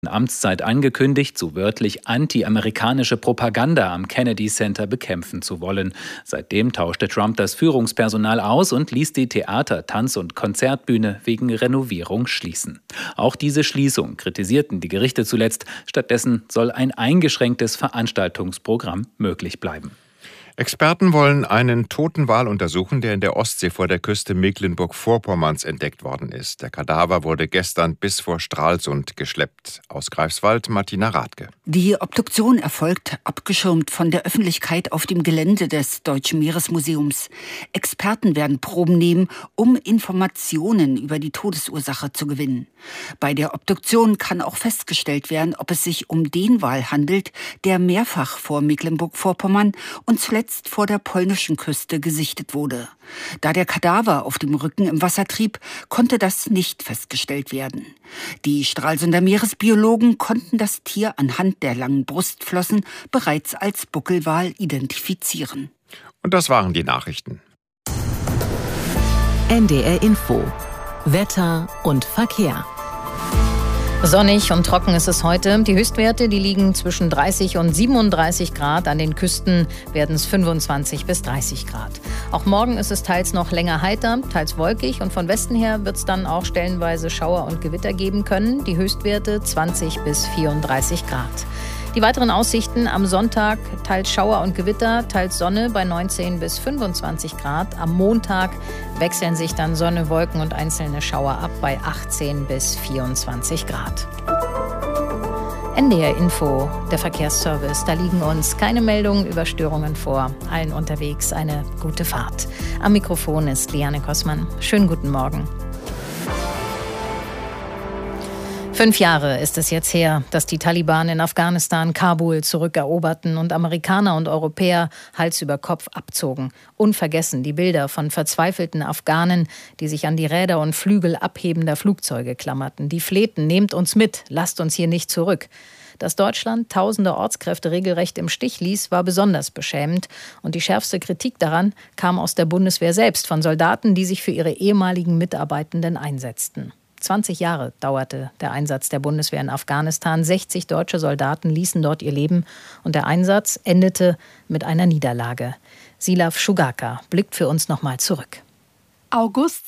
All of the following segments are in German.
Amtszeit angekündigt, so wörtlich anti-amerikanische Propaganda am Kennedy Center bekämpfen zu wollen. Seitdem tauschte Trump das Führungspersonal aus und ließ die Theater-, Tanz- und Konzertbühne wegen Renovierung schließen. Auch diese Schließung kritisierten die Gerichte zuletzt. Stattdessen soll ein eingeschränktes Veranstaltungsprogramm möglich bleiben. Experten wollen einen toten Wal untersuchen, der in der Ostsee vor der Küste Mecklenburg-Vorpommerns entdeckt worden ist. Der Kadaver wurde gestern bis vor Stralsund geschleppt. Aus Greifswald Martina Rathke. Die Obduktion erfolgt abgeschirmt von der Öffentlichkeit auf dem Gelände des Deutschen Meeresmuseums. Experten werden Proben nehmen, um Informationen über die Todesursache zu gewinnen. Bei der Obduktion kann auch festgestellt werden, ob es sich um den Wal handelt, der mehrfach vor Mecklenburg-Vorpommern und zuletzt vor der polnischen Küste gesichtet wurde. Da der Kadaver auf dem Rücken im Wasser trieb, konnte das nicht festgestellt werden. Die Stralsunder Meeresbiologen konnten das Tier anhand der langen Brustflossen bereits als Buckelwal identifizieren. Und das waren die Nachrichten. NDR Info. Wetter und Verkehr. Sonnig und trocken ist es heute. Die Höchstwerte, die liegen zwischen 30 und 37 Grad. An den Küsten werden es 25 bis 30 Grad. Auch morgen ist es teils noch länger heiter, teils wolkig. Und von Westen her wird es dann auch stellenweise Schauer und Gewitter geben können. Die Höchstwerte 20 bis 34 Grad. Die weiteren Aussichten am Sonntag, teils Schauer und Gewitter, teils Sonne bei 19 bis 25 Grad. Am Montag wechseln sich dann Sonne, Wolken und einzelne Schauer ab bei 18 bis 24 Grad. NDR Info, der Verkehrsservice. Da liegen uns keine Meldungen über Störungen vor. Allen unterwegs eine gute Fahrt. Am Mikrofon ist Liane Kossmann. Schönen guten Morgen. 5 Jahre ist es jetzt her, dass die Taliban in Afghanistan Kabul zurückeroberten und Amerikaner und Europäer Hals über Kopf abzogen. Unvergessen die Bilder von verzweifelten Afghanen, die sich an die Räder und Flügel abhebender Flugzeuge klammerten. Die flehten: Nehmt uns mit, lasst uns hier nicht zurück. Dass Deutschland tausende Ortskräfte regelrecht im Stich ließ, war besonders beschämend. Und die schärfste Kritik daran kam aus der Bundeswehr selbst, von Soldaten, die sich für ihre ehemaligen Mitarbeitenden einsetzten. 20 Jahre dauerte der Einsatz der Bundeswehr in Afghanistan. 60 deutsche Soldaten ließen dort ihr Leben und der Einsatz endete mit einer Niederlage. Silav Shugaka blickt für uns nochmal zurück. August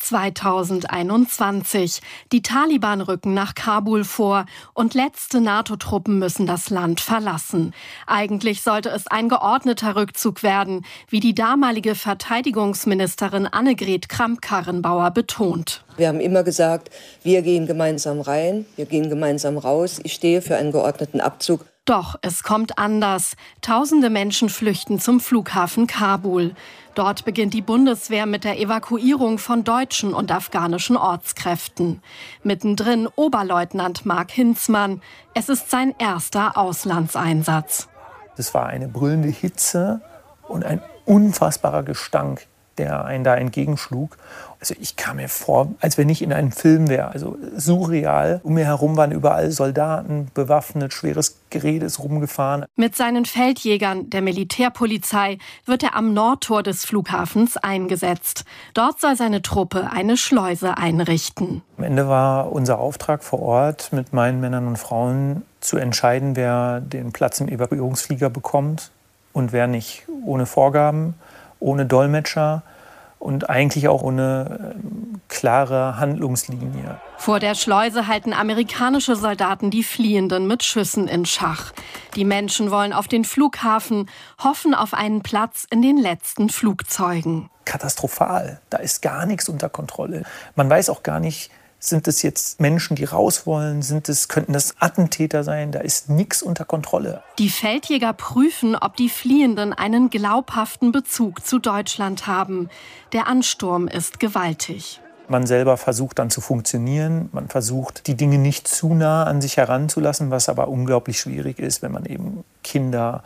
2021. Die Taliban rücken nach Kabul vor und letzte NATO-Truppen müssen das Land verlassen. Eigentlich sollte es ein geordneter Rückzug werden, wie die damalige Verteidigungsministerin Annegret Kramp-Karrenbauer betont. Wir haben immer gesagt, wir gehen gemeinsam rein, wir gehen gemeinsam raus. Ich stehe für einen geordneten Abzug. Doch es kommt anders. Tausende Menschen flüchten zum Flughafen Kabul. Dort beginnt die Bundeswehr mit der Evakuierung von deutschen und afghanischen Ortskräften. Mittendrin Oberleutnant Mark Hinzmann. Es ist sein erster Auslandseinsatz. Es war eine brüllende Hitze und ein unfassbarer Gestank, der einen da entgegenschlug. Also ich kam mir vor, als wenn ich in einem Film wäre. Also surreal. Um mir herum waren überall Soldaten, bewaffnet, schweres Gerät ist rumgefahren. Mit seinen Feldjägern, der Militärpolizei, wird er am Nordtor des Flughafens eingesetzt. Dort soll seine Truppe eine Schleuse einrichten. Am Ende war unser Auftrag vor Ort, mit meinen Männern und Frauen zu entscheiden, wer den Platz im Evakuierungsflieger bekommt und wer nicht. Ohne Vorgaben, ohne Dolmetscher und eigentlich auch ohne klare Handlungslinie. Vor der Schleuse halten amerikanische Soldaten die Fliehenden mit Schüssen in Schach. Die Menschen wollen auf den Flughafen, hoffen auf einen Platz in den letzten Flugzeugen. Katastrophal, da ist gar nichts unter Kontrolle. Man weiß auch gar nicht, sind es jetzt Menschen, die raus wollen? Könnten das Attentäter sein? Da ist nichts unter Kontrolle. Die Feldjäger prüfen, ob die Fliehenden einen glaubhaften Bezug zu Deutschland haben. Der Ansturm ist gewaltig. Man selber versucht dann zu funktionieren. Man versucht, die Dinge nicht zu nah an sich heranzulassen, was aber unglaublich schwierig ist, wenn man eben Kinder,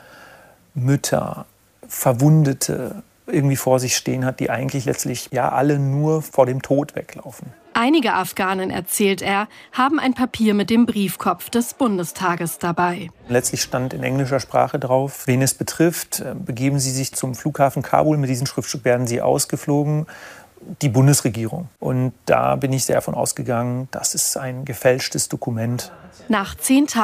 Mütter, Verwundete irgendwie vor sich stehen hat, die eigentlich letztlich ja alle nur vor dem Tod weglaufen. Einige Afghanen, erzählt er, haben ein Papier mit dem Briefkopf des Bundestages dabei. Letztlich stand in englischer Sprache drauf, wen es betrifft, begeben Sie sich zum Flughafen Kabul. Mit diesem Schriftstück werden Sie ausgeflogen. Die Bundesregierung. Und da bin ich sehr davon ausgegangen, das ist ein gefälschtes Dokument. Nach 10 Tagen